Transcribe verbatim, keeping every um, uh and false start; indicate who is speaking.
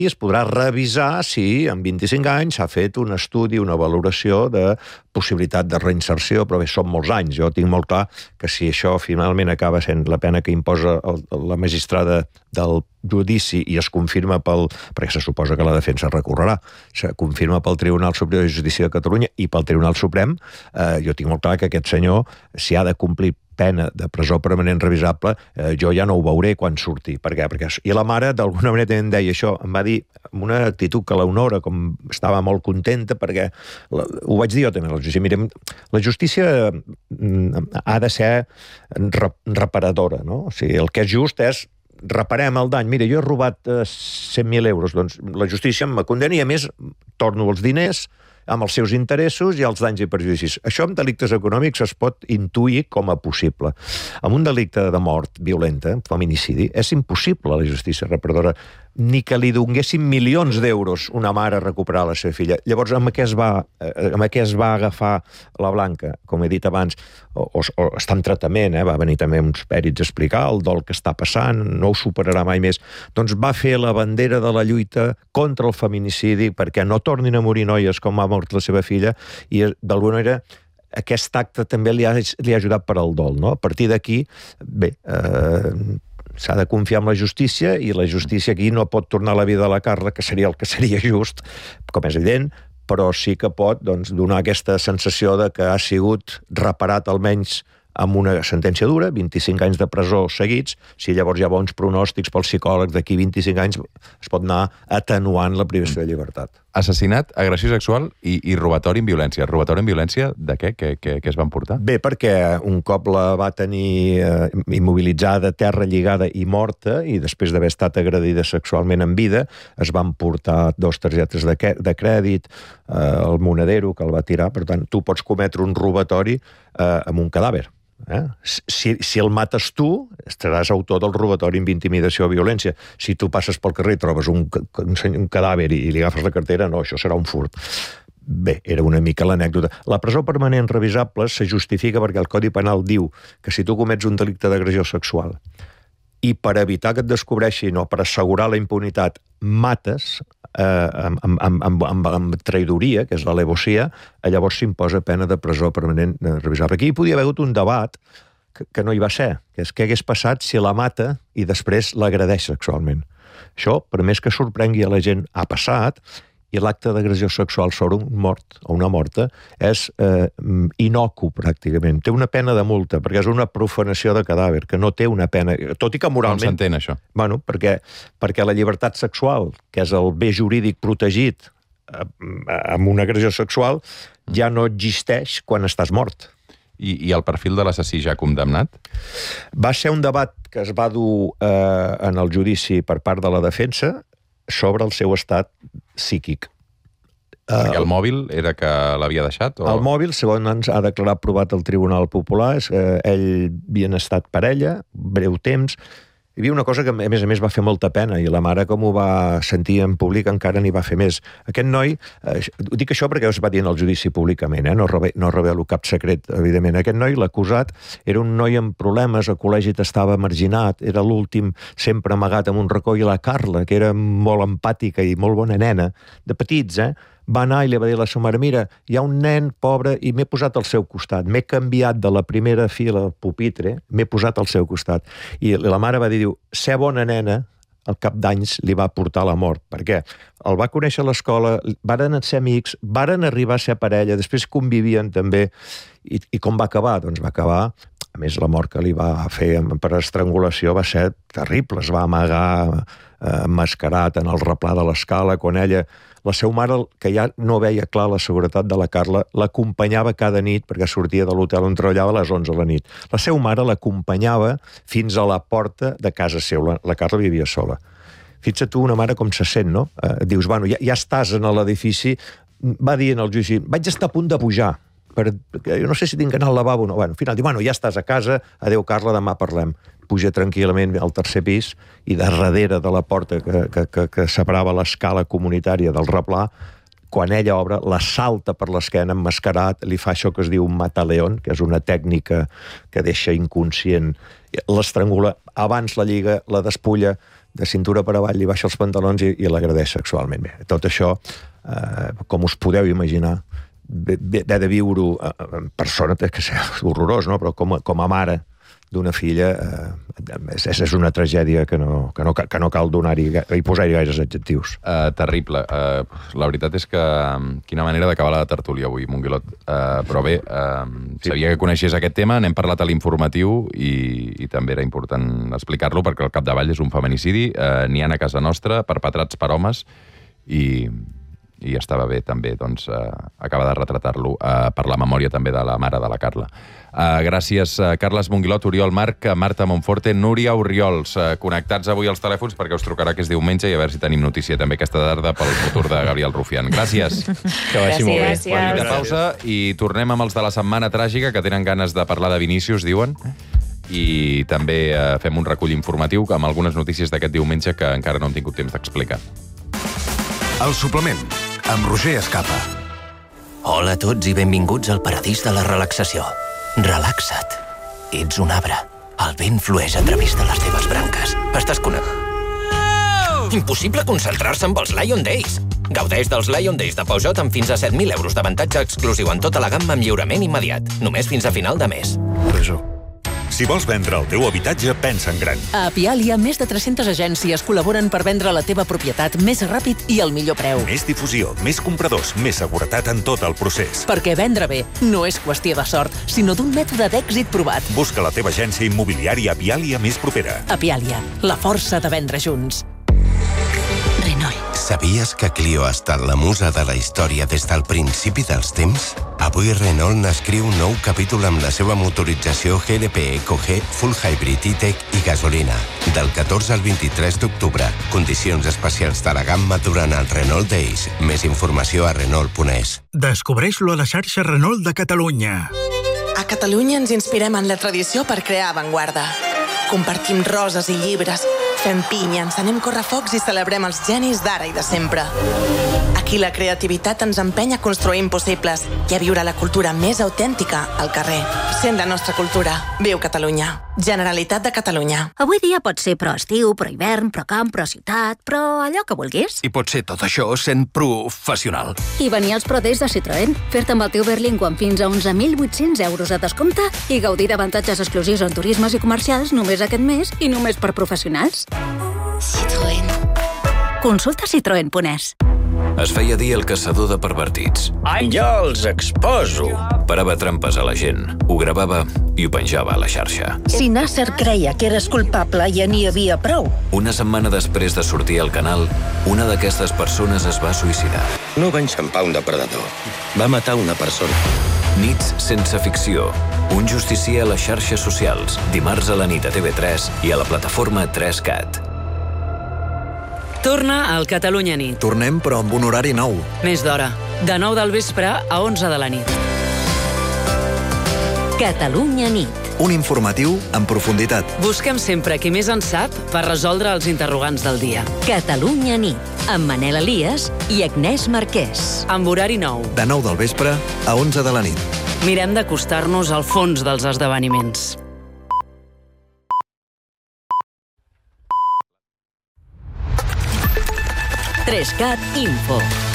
Speaker 1: i es podrà revisar si en vint-i-cinc anys s'ha fet un estudi, una valoració de possibilitat de reinserció, però bé, són molts anys. Jo tinc molt clar que si això finalment acaba sent la pena que imposa el, la magistrada del judici i es confirma pel... perquè se suposa que la defensa recorrerà, se confirma pel Tribunal Superior de Justícia de Catalunya i pel Tribunal Suprem, eh, jo tinc molt clar que aquest senyor, si ha de complir pena de presó permanent revisable, eh, jo ja no ho veuré quan surti. Per què? Perquè... I la mare, d'alguna manera, també em deia això, em va dir amb una actitud que l'honora, com estava molt contenta, perquè la, ho vaig dir jo també a la justícia. Mirem, la justícia ha de ser reparadora, no? O sigui, el que és just és reparem el dany. Mira, jo he robat eh, cent mil euros, doncs la justícia em condena i, a més, torno els diners amb els seus interessos i els danys i perjudicis. Això amb delictes econòmics es pot intuir com a possible. Amb un delicte de mort violenta, feminicidi, és impossible la justícia reparadora ni que li donguessin milions d'euros una mare a recuperar la seva filla. Llavors, amb què es va, amb què es va agafar la Blanca? Com he dit abans, o, o, o està en tractament, eh? Va venir també uns pèrits a explicar el dol que està passant, no ho superarà mai més. Doncs va fer la bandera de la lluita contra el feminicidi perquè no tornin a morir noies com ha mort la seva filla i, d'alguna manera, aquest acte també li ha, li ha ajudat per al dol, no? A partir d'aquí, bé, eh, s'ha de confiar en la justícia i la justícia aquí no pot tornar a la vida de la Carla, que seria el que seria just, com és evident, però sí que pot doncs, donar aquesta sensació de que ha sigut reparat almenys amb una sentència dura, vint-i-cinc anys de presó seguits. Si llavors hi ha bons pronòstics pels psicòlegs, d'aquí vint-i-cinc anys es pot anar atenuant la privació de llibertat.
Speaker 2: Assassinat, agressió sexual i, i robatori amb violència. Robatori amb violència de què? Què, què, què es van portar?
Speaker 1: Bé, perquè un cop la va tenir eh, immobilitzada, terra lligada i morta, i després d'haver estat agredida sexualment en vida, es van portar dos targetes de, de crèdit, eh, el monedero que el va tirar. Per tant, tu pots cometre un robatori eh, amb un cadàver. Eh? Si, si el mates tu, estaràs autor del robatori amb intimidació o violència. Si tu passes pel carrer i trobes un, un, un cadàver i, i li agafes la cartera, no, això serà un furt. Bé, era una mica l'anècdota. La presó permanent revisable se justifica perquè el Codi Penal diu que si tu comets un delicte d'agressió sexual i per evitar que et descobreixin o per assegurar la impunitat mates eh, amb, amb, amb, amb, amb traïdoria, que és l'alevosia, llavors s'imposa pena de presó permanent revisable. Aquí hi podia haver hagut un debat que, que no hi va ser, que és què hagués passat si la mata i després l'agredeix sexualment. Això, per més que sorprengui a la gent, ha passat, i l'acte d'agressió sexual sobre un mort o una morta és eh, inocu, pràcticament. Té una pena de multa, perquè és una profanació de cadàver, que no té una pena... Tot i que moralment...
Speaker 2: Com s'entén, això?
Speaker 1: Bueno, perquè, perquè la llibertat sexual, que és el bé jurídic protegit eh, amb una agressió sexual, ja no existeix quan estàs mort.
Speaker 2: I, i el perfil de l'assassí ja condemnat?
Speaker 1: Va ser un debat que es va dur eh, en el judici per part de la defensa sobre el seu estat psíquic.
Speaker 2: Perquè el mòbil era que l'havia deixat? O...
Speaker 1: El mòbil, segons ha declarat provat el Tribunal Popular, és que ell havien estat parella, breu temps. Hi havia una cosa que, a més a més, va fer molta pena, i la mare, com ho va sentir en públic, encara n'hi va fer més. Aquest noi, eh, dic això perquè es va dir en el judici públicament, eh? no, reve, no revelo cap secret, evidentment. Aquest noi, l'acusat, era un noi amb problemes, el col·legi estava marginat, era l'últim sempre amagat en un racó, i la Carla, que era molt empàtica i molt bona nena, de petits, eh? va anar i li va dir a la seva mare, mira, hi ha un nen pobre i m'he posat al seu costat, m'he canviat de la primera fila al pupitre, m'he posat al seu costat. I la mare va dir, diu, ser bona nena, al cap d'anys li va portar la mort. Per què? El va conèixer a l'escola, varen ser amics, varen arribar a ser parella, després convivien també. I, i com va acabar? Doncs va acabar, a més la mort que li va fer per estrangulació va ser terrible, es va amagar eh, mascarat en el replà de l'escala, quan ella, la seva mare, que ja no veia clar la seguretat de la Carla, l'acompanyava cada nit, perquè sortia de l'hotel on treballava a les onze de la nit. La seva mare l'acompanyava fins a la porta de casa seu, la, la Carla vivia sola. Fixa't tu una mare com se sent, no? Eh, dius, bueno, ja, ja estàs en l'edifici, va dir en el judici, vaig estar a punt de pujar, per, jo no sé si tinc que anar al lavabo o no. Bueno, al final diu, bueno, ja estàs a casa, adéu Carla, demà parlem. Puja tranquil·lament al tercer pis i darrere de la porta que, que, que, que separava l'escala comunitària del replà, quan ella obre, la salta per l'esquena emmascarat, li fa això que es diu un mataleón, que és una tècnica que deixa inconscient, l'estrangula, abans la lliga, la despulla, de cintura per avall li baixa els pantalons i, i l'agradeix sexualment. Bé, tot això, eh, com us podeu imaginar, haver de viure-ho en persona, que és horrorós, no? Però com a, com a mare d'una filla eh, és, és una tragèdia que no, que no, que no cal donar-hi i posar-hi gaires adjectius.
Speaker 2: Uh, terrible. Uh, la veritat és que quina manera d'acabar la tertúlia avui, Monguilot. Uh, però bé, uh, sí. Sabia que coneixies aquest tema, n'hem parlat a l'informatiu i, i també era important explicar-lo perquè al capdavall és un feminicidi, uh, n'hi ha a casa nostra, perpetrats per homes i... i estava bé també doncs, uh, acabar de retratar-lo uh, per la memòria també de la mare de la Carla. Uh, gràcies, uh, Carles Monguilot, Oriol Marc, Marta Monforte, Núria Oriols, uh, connectats avui als telèfons perquè us trucarà que és diumenge i a veure si tenim notícia també aquesta tarda pel futur de Gabriel Rufián. Gràcies.
Speaker 1: Que vagi molt bé.
Speaker 2: Petita pausa i tornem amb els de la setmana tràgica que tenen ganes de parlar de Vinícius, diuen. I també uh, fem un recull informatiu amb algunes notícies d'aquest diumenge que encara no hem tingut temps d'explicar.
Speaker 3: El suplement, amb Roger Escapa.
Speaker 4: Hola a tots i benvinguts al paradís de la relaxació. Relaxa't. Ets un arbre. El vent flueix a través de les teves branques. Estàs connectat. Impossible concentrar-se amb els Lion Days. Gaudeix dels Lion Days de Peugeot amb fins a set mil euros d'avantatge exclusiu en tota la gamma amb lliurament immediat. Només fins a final de mes.
Speaker 3: Presó.
Speaker 5: Si vols vendre el teu habitatge, pensa en gran.
Speaker 6: A Apialia, més de tres-centes agències col·laboren per vendre la teva propietat més ràpid i al millor preu.
Speaker 5: Més difusió, més compradors, més seguretat en tot el procés.
Speaker 6: Perquè vendre bé no és qüestió de sort, sinó d'un mètode d'èxit provat.
Speaker 5: Busca la teva agència immobiliària Apialia més propera.
Speaker 6: Apialia, la força de vendre junts.
Speaker 7: Renault.
Speaker 8: Sabies que Clio ha estat la musa de la història des del principi dels temps? Avui Renault n'escriu un nou capítol amb la seva motorització G L P Eco G, Full Hybrid E-Tech i gasolina. Del catorze al vint-i-tres d'octubre. Condicions especials de la gamma durant el Renault Days. Més informació a Renault punt es.
Speaker 3: Descobreix-lo a la xarxa Renault de Catalunya.
Speaker 9: A Catalunya ens inspirem en la tradició per crear avantguarda. Compartim roses i llibres, fem pinya, ensenyem correfocs i celebrem els genis d'ara i de sempre. Aquí la creativitat ens empeny a construir impossibles i a viure la cultura més autèntica al carrer. Sent la nostra cultura. Viu Catalunya. Generalitat de Catalunya.
Speaker 7: Avui dia pot ser pro estiu, pro hivern, pro camp, pro ciutat, però allò que vulguis.
Speaker 3: I pot ser tot això sent professional.
Speaker 7: I venir als Pro Days de Citroën, fer-te amb el teu Berlingo amb fins a onze mil vuit-cents euros de descompte i gaudir d'avantatges exclusius en turismes i comercials només aquest mes i només per professionals.
Speaker 10: Citroën.
Speaker 7: Consulta citroen punt es.
Speaker 4: Es feia dir el caçador de pervertits.
Speaker 11: Jo els exposo.
Speaker 4: Parava trampes a la gent, ho gravava i ho penjava a la xarxa.
Speaker 10: Si Nasser creia que eres culpable, ja n'hi havia prou.
Speaker 4: Una setmana després de sortir al canal, una d'aquestes persones es va suïcidar.
Speaker 11: No va enxampar un depredador. Va matar una persona.
Speaker 4: Nits sense ficció. Un justicier a les xarxes socials. Dimarts a la nit a T V tres i a la plataforma tres cat.
Speaker 12: Torna al Catalunya Nit.
Speaker 3: Tornem, però amb un horari nou.
Speaker 12: Més d'hora. De nou del vespre a onze de la nit.
Speaker 7: Catalunya Nit.
Speaker 3: Un informatiu en profunditat.
Speaker 12: Busquem sempre qui més en sap per resoldre els interrogants del dia.
Speaker 7: Catalunya Nit. Amb Manel Elias i Agnès Marquès.
Speaker 12: Amb horari nou.
Speaker 3: De nou del vespre a onze de la nit.
Speaker 12: Mirem d'acostar-nos al fons dels esdeveniments.
Speaker 7: tres cat Info.